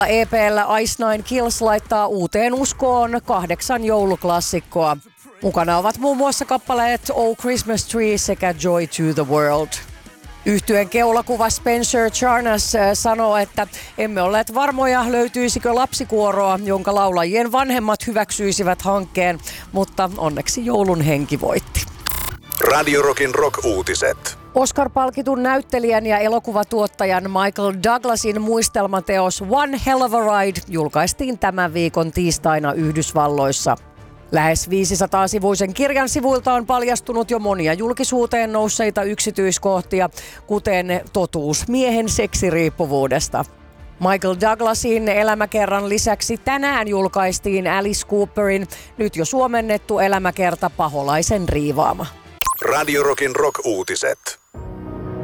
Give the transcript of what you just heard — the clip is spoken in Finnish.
EP:llä Ice Nine Kills laittaa uuteen uskoon 8 jouluklassikkoa. Mukana ovat muun muassa kappaleet Oh Christmas Tree sekä Joy to the World. Yhtyeen keulakuva Spencer Charnas sanoo, että emme olleet varmoja löytyisikö lapsikuoroa, jonka laulajien vanhemmat hyväksyisivät hankkeen, mutta onneksi joulun henki voitti. Radio Rockin rock-uutiset. Oscar-palkitun näyttelijän ja elokuvatuottajan Michael Douglasin muistelmateos One Hell of a Ride julkaistiin tämän viikon tiistaina Yhdysvalloissa. Lähes 500-sivuisen kirjan sivuilta on paljastunut jo monia julkisuuteen nousseita yksityiskohtia, kuten totuus miehen seksiriippuvuudesta. Michael Douglasin elämäkerran lisäksi tänään julkaistiin Alice Cooperin nyt jo suomennettu elämäkerta Paholaisen riivaama. Radio Rockin rock-uutiset.